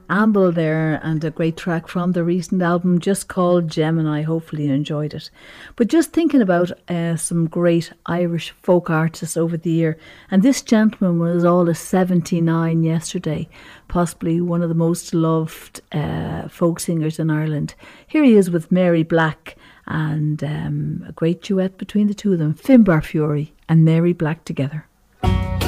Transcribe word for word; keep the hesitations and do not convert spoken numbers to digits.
Amble there, and a great track from the recent album just called Gemini. Hopefully you enjoyed it. But just thinking about uh, some great Irish folk artists over the year, and this gentleman was all of seventy-nine yesterday, possibly one of the most loved uh, folk singers in Ireland. Here he is with Mary Black, and um, a great duet between the two of them, Finbar Fury and Mary Black together.